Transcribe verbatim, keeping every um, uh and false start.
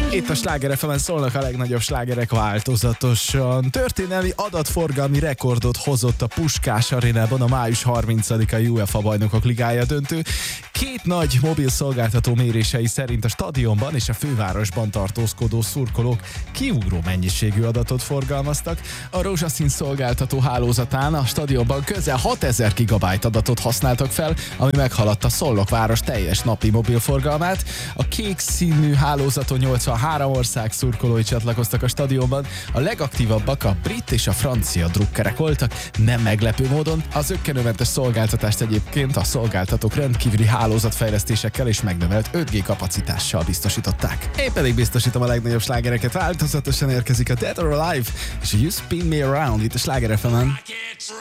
Itt a Sláger ef emen szólnak a legnagyobb slágerek változatosan. Történelmi adatforgalmi rekordot hozott a Puskás Arénában a május harmincadikai UEFA Bajnokok Ligája döntő. Két nagy mobil szolgáltató mérései szerint a stadionban és a fővárosban tartózkodó szurkolók kiugró mennyiségű adatot forgalmaztak. A rózsaszín szolgáltató hálózatán a stadionban közel hatezer gigabyte adatot használtak fel, ami meghaladta Szolnok város teljes napi mobilforgalmát. A kék színű hálózaton nyolcvanhárom ország szurkolói csatlakoztak a stadionban. A legaktívabbak a brit és a francia drukkerek voltak, nem meglepő módon. Az zökkenőmentes szolgáltatást egyébként a szolgáltatók rendkívüli hálózatfejlesztésekkel és megnövelt öt G kapacitással biztosították. Én pedig biztosítom a legnagyobb slágereket, változatosan érkezik a Dead or Alive és a You Spin Me Around itt a Sláger ef emen.